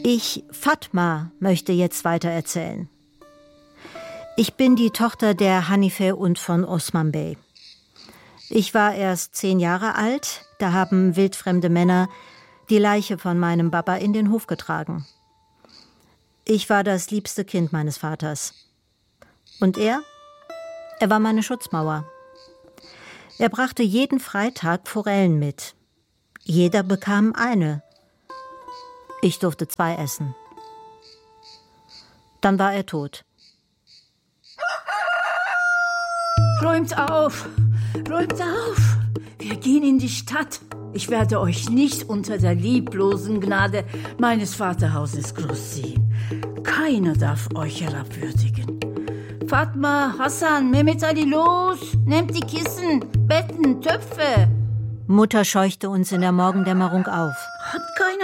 Ich, Fatma, möchte jetzt weiter erzählen. Ich bin die Tochter der Hanife und von Osman Bey. Ich war erst 10 Jahre alt, da haben wildfremde Männer die Leiche von meinem Papa in den Hof getragen. Ich war das liebste Kind meines Vaters. Und er? Er war meine Schutzmauer. Er brachte jeden Freitag Forellen mit. Jeder bekam eine. Ich durfte 2 essen. Dann war er tot. Räumt auf! Räumt auf! Wir gehen in die Stadt. Ich werde euch nicht unter der lieblosen Gnade meines Vaterhauses großziehen. Keiner darf euch herabwürdigen. Fatma, Hassan, Mehmet Ali, los! Nehmt die Kissen, Betten, Töpfe! Mutter scheuchte uns in der Morgendämmerung auf. Hat keiner